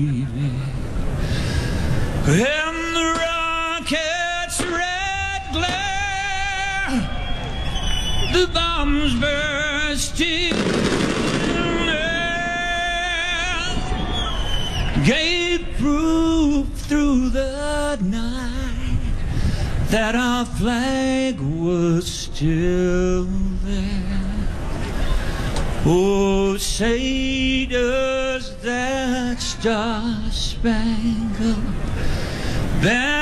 And the rocket's red glare, the bombs bursting in air, gave proof through the night that our flag was still there. Oh, say does that star-spangled banner